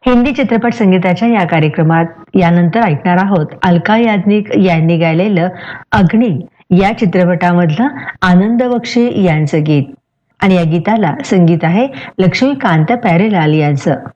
हिंदी चित्रपट संगीताच्या या कार्यक्रमात यानंतर ऐकणार आहोत अलका याज्ञिक यांनी गायलेलं अग्नी या चित्रपटामधलं आनंद बक्षी यांचं गीत. आणि या गीताला संगीत आहे लक्ष्मीकांत प्यारेलाल यांचं.